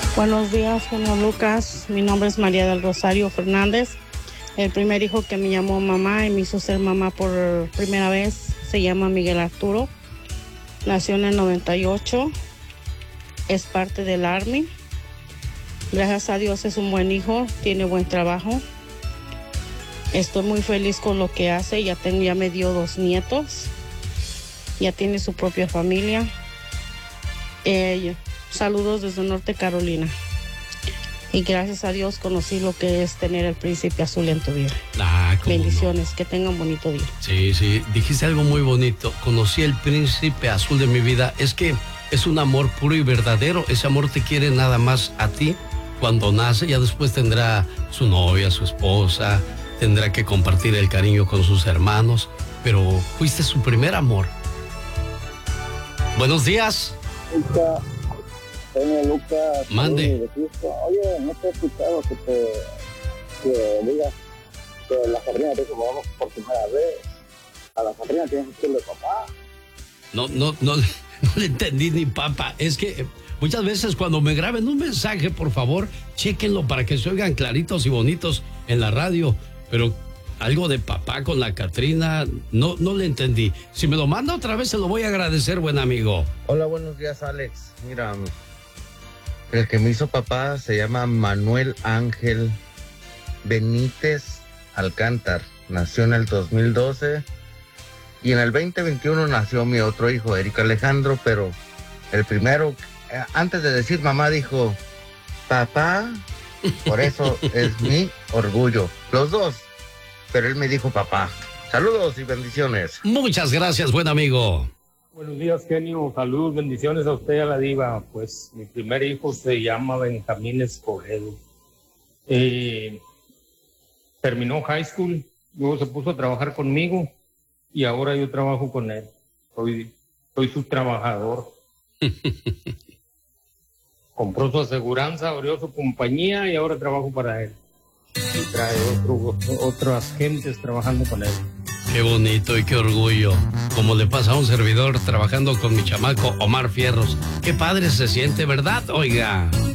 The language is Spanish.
Buenos días, genio Lucas. Mi nombre es María del Rosario Fernández. El primer hijo que me llamó mamá y me hizo ser mamá por primera vez se llama Miguel Arturo. Nació en el 98. Es parte del Army. Gracias a Dios es un buen hijo, tiene buen trabajo. Estoy muy feliz con lo que hace. Ya me dio 2 nietos. Ya tiene su propia familia. Saludos desde Norte Carolina. Y gracias a Dios conocí lo que es tener el príncipe azul en tu vida. Bendiciones, no. Que tengan bonito día. Sí, dijiste algo muy bonito. Conocí el príncipe azul de mi vida. Es que es un amor puro y verdadero. Ese amor te quiere nada más a ti cuando nace. Ya después tendrá su novia, su esposa. Tendrá que compartir el cariño con sus hermanos. Pero fuiste su primer amor. Buenos días. Señor Lucas, mande. Oye, no te he escuchado que digas que la sobrina te dijo vamos por primera vez. A la sobrina tienes que decirle papá. No le entendí ni papa. Es que muchas veces cuando me graben un mensaje, por favor, chéquenlo para que se oigan claritos y bonitos en la radio. Pero algo de papá con la Catrina, no le entendí. Si me lo manda otra vez, se lo voy a agradecer, buen amigo. Hola, buenos días, Alex. Mira, el que me hizo papá se llama Manuel Ángel Benítez Alcántar. Nació en el 2012 y en el 2021 nació mi otro hijo, Eric Alejandro, pero el primero, antes de decir mamá, dijo papá, por eso es mi orgullo. Los dos, pero él me dijo papá. Saludos y bendiciones. Muchas gracias, buen amigo. Buenos días, genio. Saludos, bendiciones a usted y a la diva. Pues mi primer hijo se llama Benjamín Escobedo. Terminó high school, luego se puso a trabajar conmigo y ahora yo trabajo con él. Soy su trabajador. Compró su aseguranza, abrió su compañía y ahora trabajo para él. Y trae otras gentes trabajando con él. Qué bonito y qué orgullo. Como le pasa a un servidor trabajando con mi chamaco Omar Fierros. Qué padre se siente, ¿verdad? Oiga.